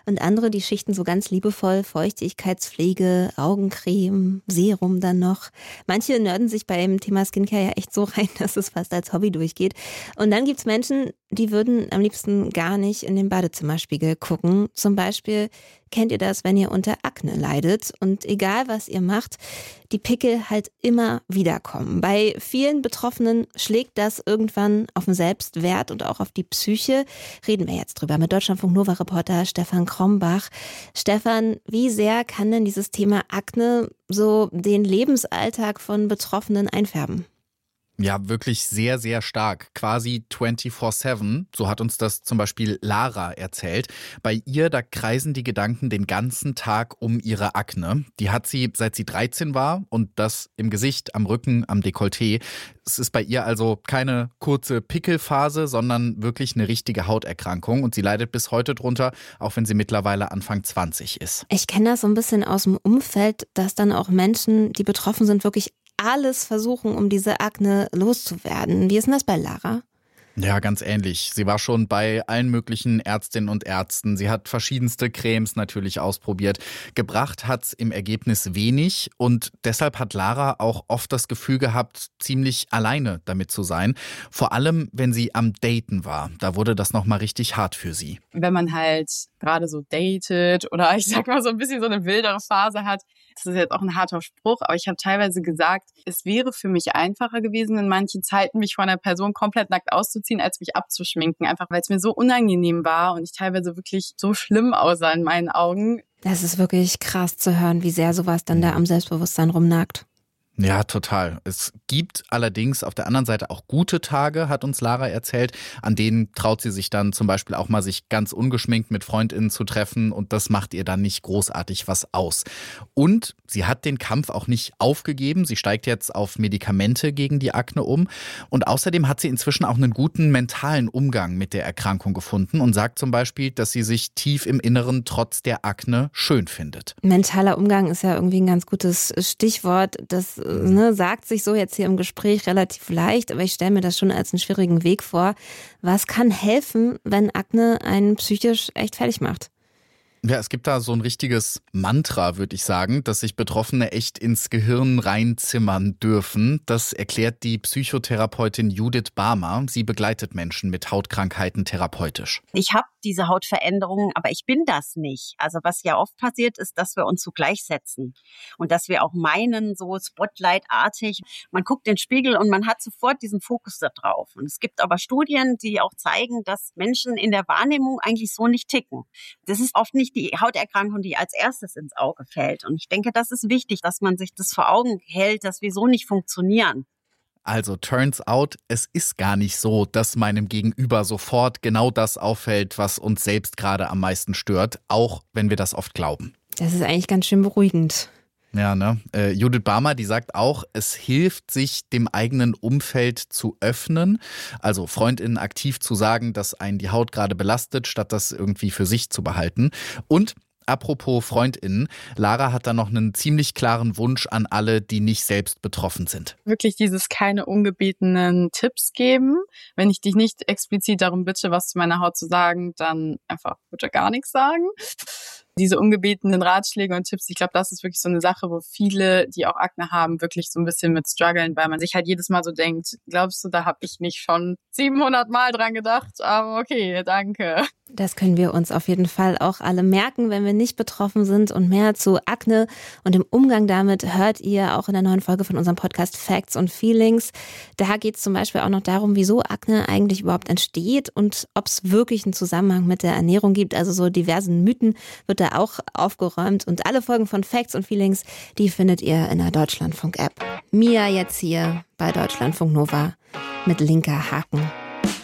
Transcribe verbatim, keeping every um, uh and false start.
Und andere, die schichten so ganz liebevoll Feuchtigkeitspflege, Augencreme, Serum dann noch. Manche nörden sich beim Thema Skincare ja echt so rein, dass es fast als Hobby durchgeht. Und dann gibt's Menschen, die würden am liebsten gar nicht in den Badezimmerspiegel gucken. Zum Beispiel kennt ihr das, wenn ihr unter Akne leidet und egal was ihr macht, die Pickel halt immer wieder kommen. Bei vielen Betroffenen schlägt das irgendwann auf den Selbstwert und auch auf die Psyche. Reden wir jetzt drüber mit Deutschlandfunk Nova-Reporter Stefan Krombach. Stefan, wie sehr kann denn dieses Thema Akne so den Lebensalltag von Betroffenen einfärben? Ja, wirklich sehr, sehr stark. Quasi vierundzwanzig sieben. So hat uns das zum Beispiel Lara erzählt. Bei ihr, da kreisen die Gedanken den ganzen Tag um ihre Akne. Die hat sie, seit sie dreizehn war und das im Gesicht, am Rücken, am Dekolleté. Es ist bei ihr also keine kurze Pickelphase, sondern wirklich eine richtige Hauterkrankung. Und sie leidet bis heute drunter, auch wenn sie mittlerweile Anfang zwanzig ist. Ich kenne das so ein bisschen aus dem Umfeld, dass dann auch Menschen, die betroffen sind, wirklich alles versuchen, um diese Akne loszuwerden. Wie ist denn das bei Lara? Ja, ganz ähnlich. Sie war schon bei allen möglichen Ärztinnen und Ärzten. Sie hat verschiedenste Cremes natürlich ausprobiert. Gebracht hat's im Ergebnis wenig und deshalb hat Lara auch oft das Gefühl gehabt, ziemlich alleine damit zu sein. Vor allem, wenn sie am Daten war. Da wurde das nochmal richtig hart für sie. Wenn man halt gerade so datet oder ich sag mal so ein bisschen so eine wildere Phase hat, das ist jetzt auch ein harter Spruch, aber ich habe teilweise gesagt, es wäre für mich einfacher gewesen, in manchen Zeiten mich von einer Person komplett nackt auszuziehen, als mich abzuschminken. Einfach weil es mir so unangenehm war und ich teilweise wirklich so schlimm aussah in meinen Augen. Das ist wirklich krass zu hören, wie sehr sowas dann da am Selbstbewusstsein rumnagt. Ja, total. Es gibt allerdings auf der anderen Seite auch gute Tage, hat uns Lara erzählt. An denen traut sie sich dann zum Beispiel auch mal, sich ganz ungeschminkt mit FreundInnen zu treffen und das macht ihr dann nicht großartig was aus. Und sie hat den Kampf auch nicht aufgegeben. Sie steigt jetzt auf Medikamente gegen die Akne um und außerdem hat sie inzwischen auch einen guten mentalen Umgang mit der Erkrankung gefunden und sagt zum Beispiel, dass sie sich tief im Inneren trotz der Akne schön findet. Mentaler Umgang ist ja irgendwie ein ganz gutes Stichwort. Das Ne, sagt sich so jetzt hier im Gespräch relativ leicht, aber ich stelle mir das schon als einen schwierigen Weg vor. Was kann helfen, wenn Akne einen psychisch echt fertig macht? Ja, es gibt da so ein richtiges Mantra, würde ich sagen, dass sich Betroffene echt ins Gehirn reinzimmern dürfen. Das erklärt die Psychotherapeutin Judith Barmer. Sie begleitet Menschen mit Hautkrankheiten therapeutisch. Ich habe diese Hautveränderungen, aber ich bin das nicht. Also was ja oft passiert ist, dass wir uns so gleichsetzen und dass wir auch meinen, so Spotlight-artig, man guckt in den Spiegel und man hat sofort diesen Fokus da drauf. Und es gibt aber Studien, die auch zeigen, dass Menschen in der Wahrnehmung eigentlich so nicht ticken. Das ist oft nicht die Hauterkrankung, die als erstes ins Auge fällt. Und ich denke, das ist wichtig, dass man sich das vor Augen hält, dass wir so nicht funktionieren. Also turns out, es ist gar nicht so, dass meinem Gegenüber sofort genau das auffällt, was uns selbst gerade am meisten stört, auch wenn wir das oft glauben. Das ist eigentlich ganz schön beruhigend. Ja, ne? Äh, Judith Barmer, die sagt auch, es hilft, sich dem eigenen Umfeld zu öffnen. Also FreundInnen aktiv zu sagen, dass einen die Haut gerade belastet, statt das irgendwie für sich zu behalten. Und apropos FreundInnen, Lara hat da noch einen ziemlich klaren Wunsch an alle, die nicht selbst betroffen sind. Wirklich dieses keine ungebetenen Tipps geben. Wenn ich dich nicht explizit darum bitte, was zu meiner Haut zu sagen, dann einfach bitte gar nichts sagen. Diese ungebetenen Ratschläge und Tipps, ich glaube, das ist wirklich so eine Sache, wo viele, die auch Akne haben, wirklich so ein bisschen mit strugglen, weil man sich halt jedes Mal so denkt, glaubst du, da habe ich nicht schon siebenhundert Mal dran gedacht, aber okay, danke. Das können wir uns auf jeden Fall auch alle merken, wenn wir nicht betroffen sind. Und mehr zu Akne und dem Umgang damit hört ihr auch in der neuen Folge von unserem Podcast Facts und Feelings. Da geht es zum Beispiel auch noch darum, wieso Akne eigentlich überhaupt entsteht und ob es wirklich einen Zusammenhang mit der Ernährung gibt. Also so diversen Mythen wird da auch aufgeräumt. Und alle Folgen von Facts und Feelings, die findet ihr in der Deutschlandfunk-App. Mia jetzt hier bei Deutschlandfunk Nova mit linker Haken.